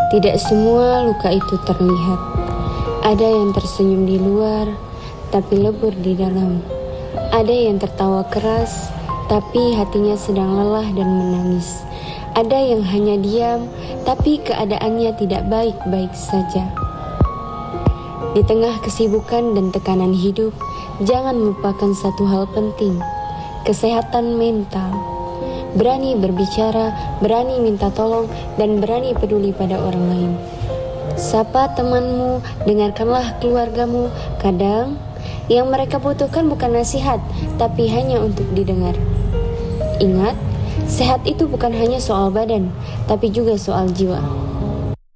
Tidak semua luka itu terlihat. Ada yang tersenyum di luar, tapi lebur di dalam. Ada yang tertawa keras, tapi hatinya sedang lelah dan menangis. Ada yang hanya diam, tapi keadaannya tidak baik-baik saja. Di tengah kesibukan dan tekanan hidup, jangan lupakan satu hal penting, kesehatan mental. Berani berbicara, berani minta tolong, dan berani peduli pada orang lain. Sapa temanmu, dengarkanlah keluargamu. Kadang, yang mereka butuhkan bukan nasihat, tapi hanya untuk didengar. Ingat, sehat itu bukan hanya soal badan, tapi juga soal jiwa.